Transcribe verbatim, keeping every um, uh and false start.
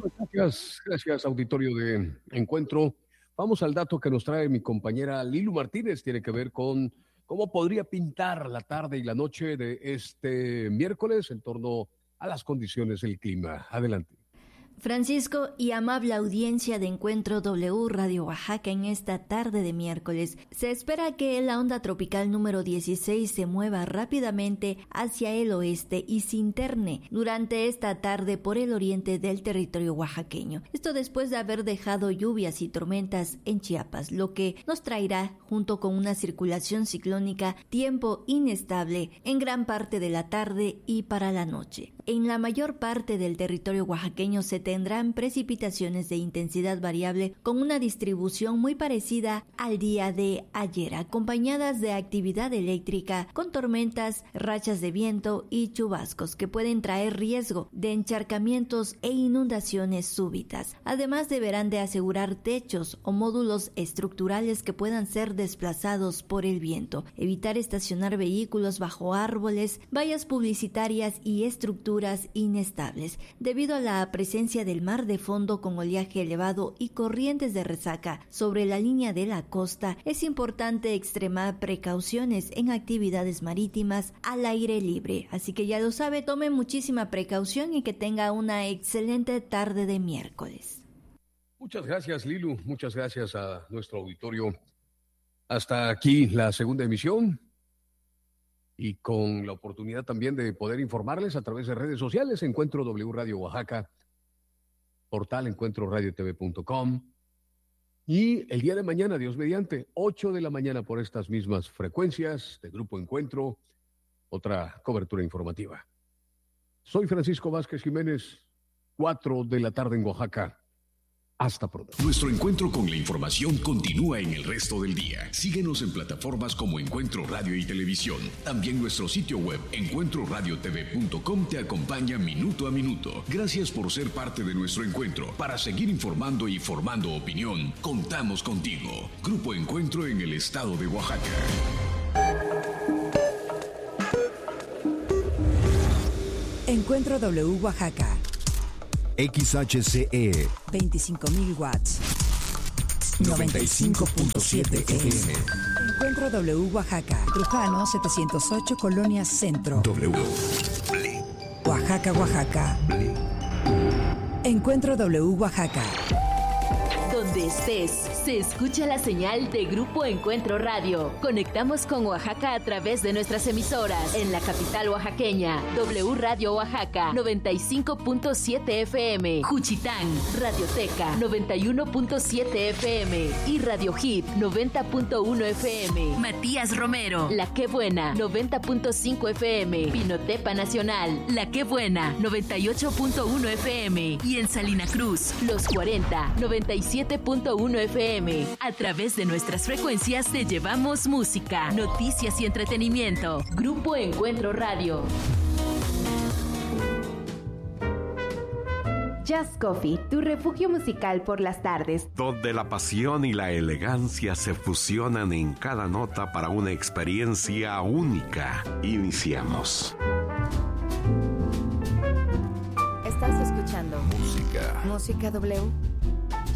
Gracias, gracias, auditorio de Encuentro. Vamos al dato que nos trae mi compañera Lilu Martínez. Tiene que ver con cómo podría pintar la tarde y la noche de este miércoles en torno a las condiciones del clima. Adelante. Francisco y amable audiencia de Encuentro W Radio Oaxaca, en esta tarde de miércoles se espera que la onda tropical número dieciséis se mueva rápidamente hacia el oeste y se interne durante esta tarde por el oriente del territorio oaxaqueño. Esto después de haber dejado lluvias y tormentas en Chiapas, lo que nos traerá, junto con una circulación ciclónica, tiempo inestable en gran parte de la tarde y para la noche. En la mayor parte del territorio oaxaqueño se tendrán precipitaciones de intensidad variable con una distribución muy parecida al día de ayer, acompañadas de actividad eléctrica con tormentas, rachas de viento y chubascos que pueden traer riesgo de encharcamientos e inundaciones súbitas. Además, deberán de asegurar techos o módulos estructurales que puedan ser desplazados por el viento, evitar estacionar vehículos bajo árboles, vallas publicitarias y estructuras inestables. Debido a la presencia del mar de fondo con oleaje elevado y corrientes de resaca sobre la línea de la costa, es importante extremar precauciones en actividades marítimas al aire libre. Así que ya lo sabe, tome muchísima precaución y que tenga una excelente tarde de miércoles. Muchas gracias, Lilu. Muchas gracias a nuestro auditorio. Hasta aquí la segunda emisión, y con la oportunidad también de poder informarles a través de redes sociales. Encuentro W Radio Oaxaca, portal encuentro radio t v punto com, y el día de mañana, Dios mediante, ocho de la mañana por estas mismas frecuencias de Grupo Encuentro, otra cobertura informativa. Soy Francisco Vázquez Jiménez, cuatro de la tarde en Oaxaca. Hasta pronto. Nuestro encuentro con la información continúa en el resto del día. Síguenos en plataformas como Encuentro Radio y Televisión. También nuestro sitio web encuentro radio t v punto com te acompaña minuto a minuto. Gracias por ser parte de nuestro encuentro. Para seguir informando y formando opinión, contamos contigo. Grupo Encuentro en el estado de Oaxaca. Encuentro W Oaxaca. X H C E veinticinco mil watts. noventa y cinco punto siete F M. Encuentro W Oaxaca. Trujano setecientos ocho, Colonia Centro. W. Oaxaca, Oaxaca. Encuentro W Oaxaca. Donde estés, se escucha la señal de Grupo Encuentro Radio. Conectamos con Oaxaca a través de nuestras emisoras. En la capital oaxaqueña, W Radio Oaxaca, noventa y cinco punto siete F M. Juchitán, Radioteca, noventa y uno punto siete F M. Y Radio Hit, noventa punto uno F M. Matías Romero, La Qué Buena, noventa punto cinco F M. Pinotepa Nacional, La Qué Buena, noventa y ocho punto uno F M. Y en Salina Cruz, Los cuarenta, noventa y siete punto uno F M. A través de nuestras frecuencias te llevamos música, noticias y entretenimiento. Grupo Encuentro Radio. Jazz Coffee, tu refugio musical por las tardes. Donde la pasión y la elegancia se fusionan en cada nota para una experiencia única. Iniciamos. Estás escuchando Música. Música W.